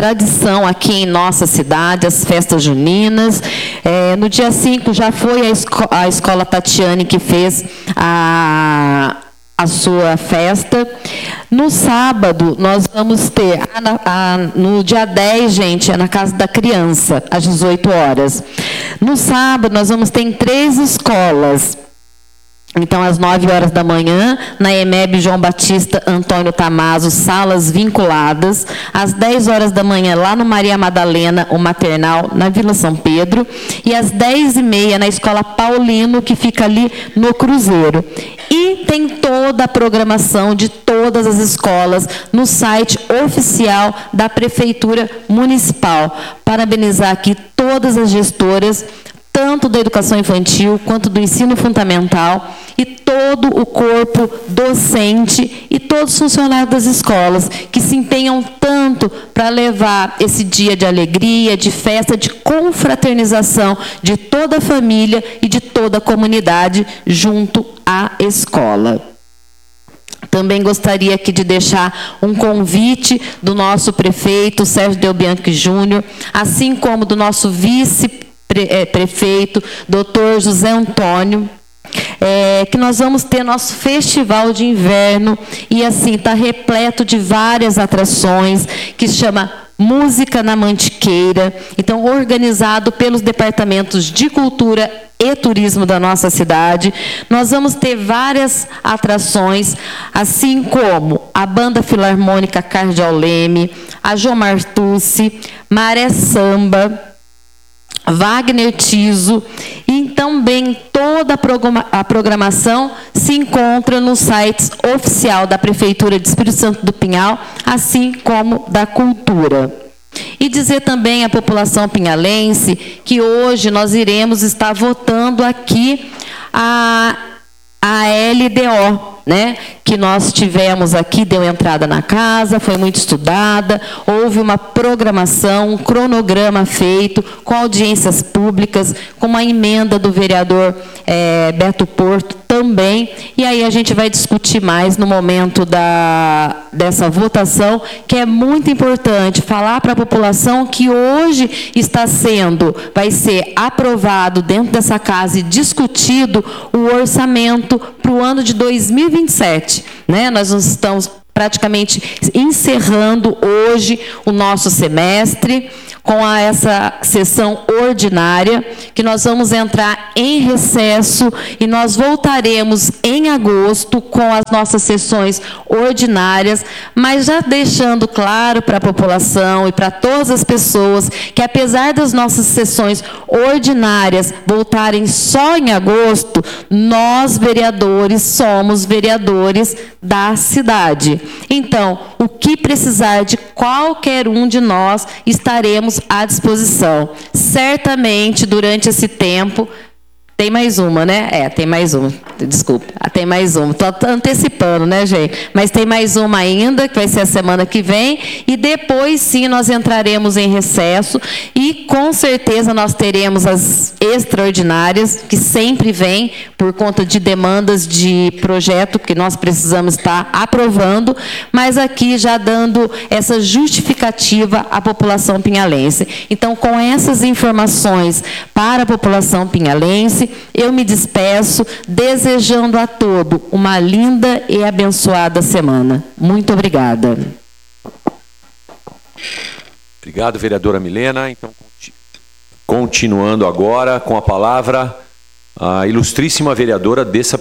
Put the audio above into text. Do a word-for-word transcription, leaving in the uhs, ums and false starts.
tradição aqui em nossa cidade, as festas juninas. É, no dia cinco já foi a, esco a Escola Tatiane que fez a, a sua festa. No sábado, nós vamos ter, a, a, no dia dez, gente, é na Casa da Criança, às dezoito horas. No sábado, nós vamos ter em três escolas. Então, às nove horas da manhã, na EMEB João Batista Antônio Tamazo, salas vinculadas. Às dez horas da manhã, lá no Maria Madalena, o maternal, na Vila São Pedro. E às dez e meia, na Escola Paulino, que fica ali no Cruzeiro. E tem toda a programação de todas as escolas no site oficial da Prefeitura Municipal. Parabenizar aqui todas as gestoras, tanto da educação infantil quanto do ensino fundamental, e todo o corpo docente e todos os funcionários das escolas que se empenham tanto para levar esse dia de alegria, de festa, de confraternização de toda a família e de toda a comunidade junto à escola. Também gostaria aqui de deixar um convite do nosso prefeito, Sérgio Del Bianchi Júnior, assim como do nosso vice-prefeito, doutor José Antônio, é, que nós vamos ter nosso festival de inverno, e assim, está repleto de várias atrações, que se chama Música na Mantiqueira, então organizado pelos departamentos de cultura e turismo da nossa cidade. Nós vamos ter várias atrações, assim como a Banda Filarmônica Cardeal Leme, a João Martucci, Maré Samba, Wagner Tiso, e também toda a programação se encontra no site oficial da Prefeitura de Espírito Santo do Pinhal, assim como da Cultura. E dizer também à população pinhalense que hoje nós iremos estar votando aqui a, a L D O, né, que nós tivemos aqui, deu entrada na casa, foi muito estudada, houve uma programação, um cronograma feito, com audiências públicas, com uma emenda do vereador é, Beto Porto também, e aí a gente vai discutir mais no momento da, dessa votação, que é muito importante falar para a população que hoje está sendo, vai ser aprovado dentro dessa casa e discutido o orçamento para o ano de dois mil e vinte e sete. Né? Nós estamos praticamente encerrando hoje o nosso semestre com a, essa sessão ordinária, que nós vamos entrar em recesso e nós voltaremos em agosto com as nossas sessões ordinárias, mas já deixando claro para a população e para todas as pessoas que, apesar das nossas sessões ordinárias voltarem só em agosto, nós, vereadores, somos vereadores da cidade. Então, o que precisar de qualquer um de nós, estaremos à disposição. Certamente, durante esse tempo, tem mais uma, né? É, tem mais uma. Desculpa, tem mais uma. Estou antecipando, né, gente? Mas tem mais uma ainda, que vai ser a semana que vem. E depois, sim, nós entraremos em recesso. E, com certeza, nós teremos as extraordinárias, que sempre vêm por conta de demandas de projeto que nós precisamos estar aprovando. Mas aqui já dando essa justificativa à população pinhalense. Então, com essas informações para a população pinhalense, eu me despeço desejando a todo uma linda e abençoada semana. Muito obrigada. Obrigado, vereadora Milena. Então, continuando agora com a palavra, a ilustríssima vereadora Dessa